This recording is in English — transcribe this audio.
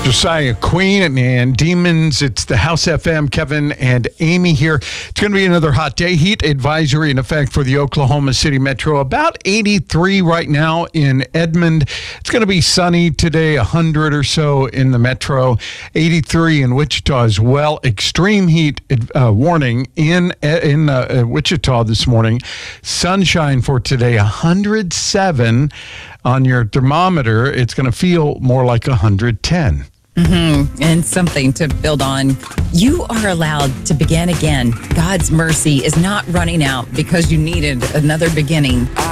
Josiah Queen and Demons. It's the House FM. Kevin and Amy here. It's going to be another hot day. Heat advisory in effect for the Oklahoma City Metro. About 83 right now in Edmond. It's going to be sunny today, 100 or so in the Metro. 83 in Wichita as well. Extreme heat warning in Wichita this morning. Sunshine for today, 107 on your thermometer. It's going to feel more like 110. And something to build on. You are allowed to begin again. God's mercy is not running out because you needed another beginning.